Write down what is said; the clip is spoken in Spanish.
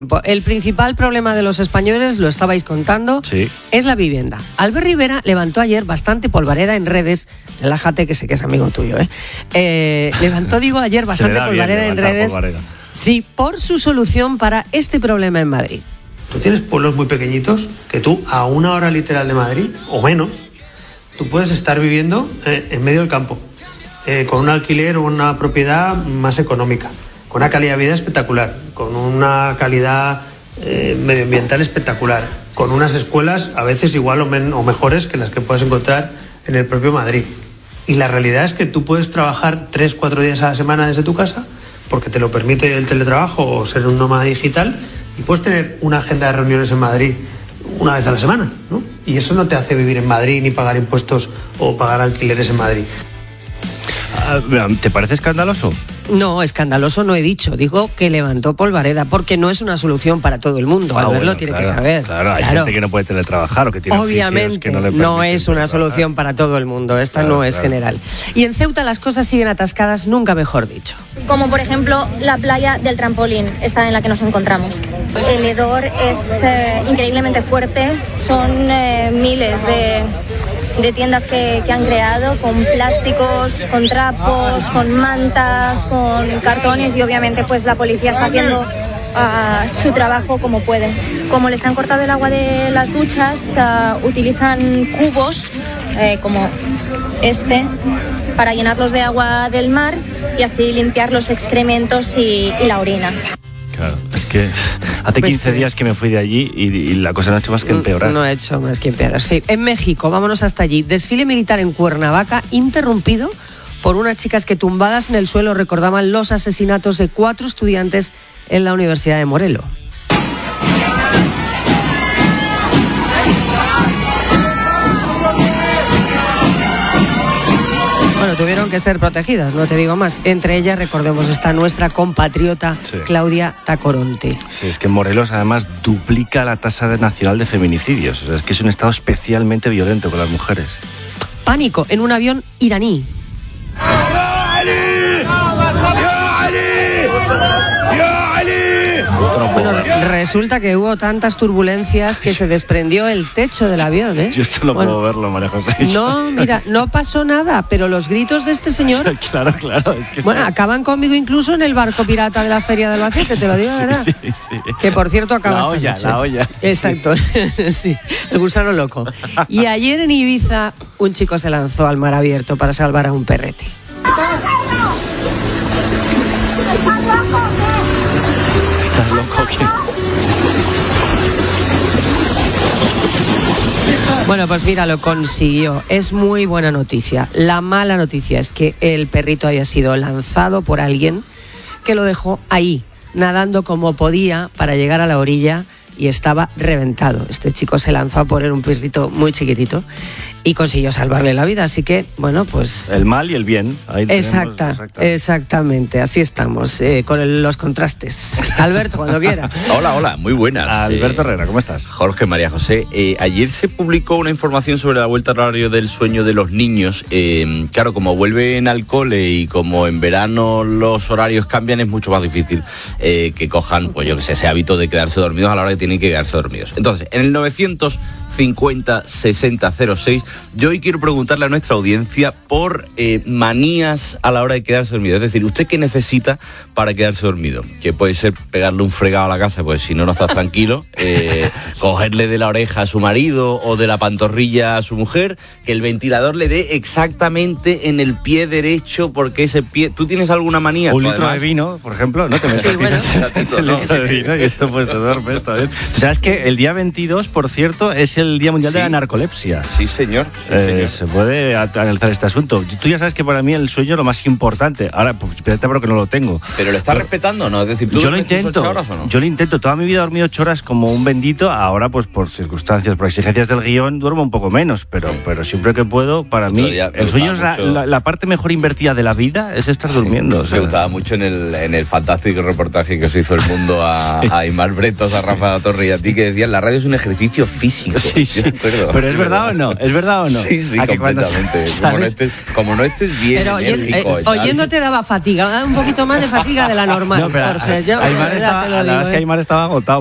El principal problema de los españoles, lo estabais contando, es la vivienda. Albert Rivera levantó ayer bastante polvareda en redes, relájate que sé que es amigo tuyo, levantó ayer bastante polvareda en redes, sí, por su solución para este problema en Madrid. Tú tienes pueblos muy pequeñitos que tú a 1 hora literal de Madrid, o menos, tú puedes estar viviendo en medio del campo, con un alquiler o una propiedad más económica, con una calidad de vida espectacular, con una calidad medioambiental espectacular, con unas escuelas a veces igual o mejores que las que puedes encontrar en el propio Madrid. Y la realidad es que tú puedes trabajar 3-4 días a la semana desde tu casa, porque te lo permite el teletrabajo o ser un nómada digital, y puedes tener una agenda de reuniones en Madrid una vez a la semana, ¿no? Y eso no te hace vivir en Madrid ni pagar impuestos o pagar alquileres en Madrid. ¿Te parece escandaloso? No, escandaloso no he dicho, digo que levantó polvareda, porque no es una solución para todo el mundo, al verlo tiene que saber. Claro, hay gente que no puede teletrabajar o que tiene obviamente que no le no es una solución para todo el mundo, esta no es general. Y en Ceuta las cosas siguen atascadas, nunca mejor dicho. Como por ejemplo la playa del Trampolín, esta en la que nos encontramos. El hedor es increíblemente fuerte, son miles de tiendas que han creado con plásticos, con trapos, con mantas, con cartones, y obviamente pues la policía está haciendo su trabajo como puede. Como les han cortado el agua de las duchas, utilizan cubos como este para llenarlos de agua del mar y así limpiar los excrementos y la orina. Claro, es que hace 15 días que me fui de allí y la cosa no ha hecho más que empeorar. No ha hecho más que empeorar, sí. En México, vámonos hasta allí. Desfile militar en Cuernavaca, interrumpido por unas chicas que tumbadas en el suelo recordaban los asesinatos de 4 estudiantes en la Universidad de Morelos. Bueno, tuvieron que ser protegidas, no te digo más. Entre ellas, recordemos, está nuestra compatriota Claudia Tacoronte. Sí, es que Morelos además duplica la tasa nacional de feminicidios. O sea, es que es un estado especialmente violento con las mujeres. Pánico en un avión iraní. Bueno, resulta que hubo tantas turbulencias que se desprendió el techo del avión, ¿eh? Yo esto no puedo verlo, María José. No, mira, no pasó nada, pero los gritos de este señor... Claro. Es que bueno, acaban conmigo incluso en el barco pirata de la Feria del Albacete, te lo digo, ¿verdad? Sí. Que por cierto acaba esta noche. La olla. Exacto, sí, el gusano loco. Y ayer en Ibiza un chico se lanzó al mar abierto para salvar a un perrete. ¿Estás loco? Bueno, pues mira, lo consiguió. Es muy buena noticia. La mala noticia es que el perrito había sido lanzado por alguien que lo dejó ahí, nadando como podía para llegar a la orilla, y estaba reventado. Este chico se lanzó a por él, un perrito muy chiquitito, y consiguió salvarle la vida. Así que, bueno, pues... el mal y el bien. Ahí exactamente. Así estamos, con los contrastes. Alberto, cuando quieras. Hola, muy buenas. Alberto Herrera, ¿cómo estás? Jorge, María José. Ayer se publicó una información sobre la vuelta al horario del sueño de los niños. Claro, como vuelven al cole y como en verano los horarios cambian, es mucho más difícil que cojan, pues yo que sé, ese hábito de quedarse dormidos a la hora que tienen que quedarse dormidos. Entonces, en el 950-6006, yo hoy quiero preguntarle a nuestra audiencia por manías a la hora de quedarse dormido. Es decir, ¿usted qué necesita para quedarse dormido? Que puede ser pegarle un fregado a la casa, pues si no estás tranquilo, cogerle de la oreja a su marido o de la pantorrilla a su mujer, que el ventilador le dé exactamente en el pie derecho, porque ese pie... ¿Tú tienes alguna manía? Un litro de vino, por ejemplo, ¿no? Te metes el litro de vino y eso pues te duermes, está bien. ¿Tú sabes que el día 22, por cierto, es el Día Mundial de la Narcolepsia? Sí, señor. Se puede analizar este asunto. Tú ya sabes que para mí el sueño es lo más importante. Ahora, pues espérate, porque no lo tengo. ¿Pero lo estás respetando o no? Es decir, ¿tú yo lo intento. 8 horas o no? Yo lo intento. Toda mi vida he dormido 8 horas como un bendito. Ahora, pues por circunstancias, por exigencias del guión, duermo un poco menos. Pero siempre que puedo, para mí, el sueño es la parte mejor invertida de la vida, es estar durmiendo. O sea. Me gustaba mucho en el fantástico reportaje que os hizo El Mundo a Aymar Bretos, a Rafa Torre y a ti, que decían, la radio es un ejercicio físico. Sí. Pero ¿es verdad o no? ¿Es verdad ¿verdad o no? Sí, completamente. Como no estés bien pero enérgico. oyéndote daba fatiga, un poquito más de fatiga de la normal, No, pero Jorge. Yo, Aymar estaba, la verdad es que Aymar estaba agotado.